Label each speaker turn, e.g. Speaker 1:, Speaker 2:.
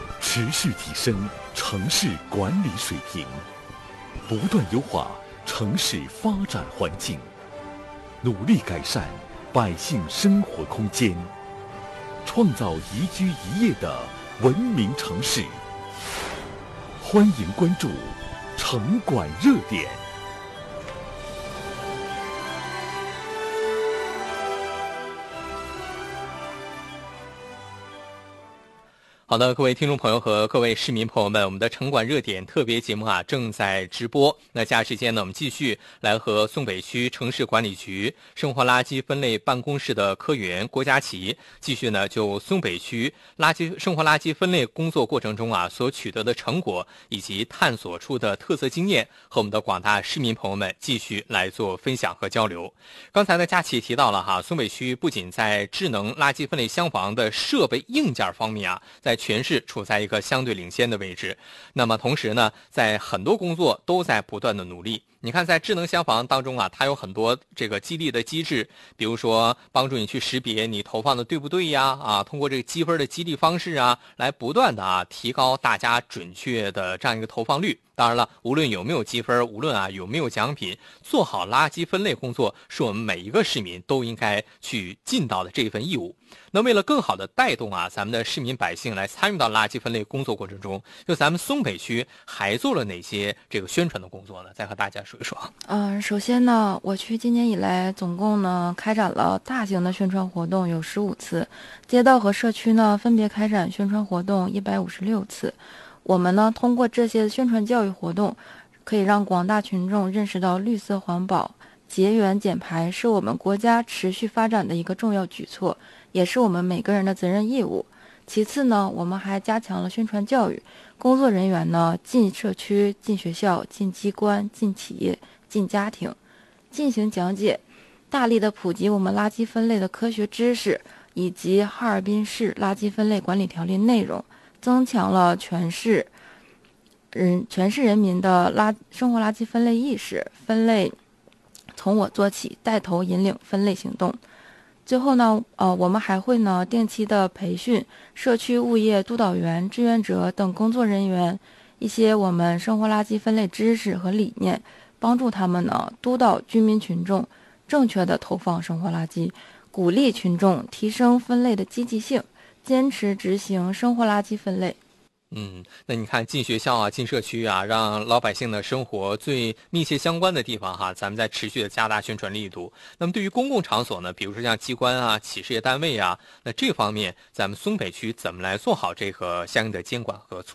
Speaker 1: 持续提升城市管理水平，不断优化城市发展环境，努力改善百姓生活空间，创造宜居宜业的文明城市。欢迎关注城管热点。
Speaker 2: 好的，各位听众朋友和各位市民朋友们，我们的城管热点特别节目正在直播。那下时间呢，我们继续来和松北区城市管理局生活垃圾分类办公室的科员郭佳琪继续呢就松北区生活垃圾分类工作过程中所取得的成果以及探索出的特色经验，和我们的广大市民朋友们继续来做分享和交流。刚才呢，佳琪提到了松北区不仅在智能垃圾分类箱房的设备硬件方面在全市处在一个相对领先的位置，那么同时呢，在很多工作都在不断的努力。你看，在智能箱房当中它有很多这个激励的机制，比如说帮助你去识别你投放的对不对呀，通过这个积分的激励方式来不断的提高大家准确的这样一个投放率。当然了，无论有没有积分，无论有没有奖品，做好垃圾分类工作是我们每一个市民都应该去尽到的这份义务。那为了更好的带动咱们的市民百姓来参与到垃圾分类工作过程中，就咱们松北区还做了哪些这个宣传的工作呢？再和大家说一说。
Speaker 3: 首先呢，我区今年以来总共呢开展了大型的宣传活动有15次，街道和社区呢分别开展宣传活动156次。我们呢通过这些宣传教育活动，可以让广大群众认识到绿色环保、节源减排是我们国家持续发展的一个重要举措，也是我们每个人的责任义务。其次呢，我们还加强了宣传教育，工作人员呢进社区、进学校、进机关、进企业、进家庭进行讲解，大力的普及我们垃圾分类的科学知识以及哈尔滨市垃圾分类管理条例内容，增强了全市人民的生活垃圾分类意识，分类从我做起，带头引领分类行动。最后呢，我们还会呢定期的培训社区物业督导员、志愿者等工作人员一些我们生活垃圾分类知识和理念，帮助他们呢督导居民群众正确的投放生活垃圾，鼓励群众提升分类的积极性，坚持执行生活垃圾分类。
Speaker 2: 那你看进学校进社区让老百姓的生活最密切相关的地方咱们在持续的加大宣传力度。那么对于公共场所呢，比如说像机关企事业单位那这方面咱们松北区怎么来做好这个相应的监管和促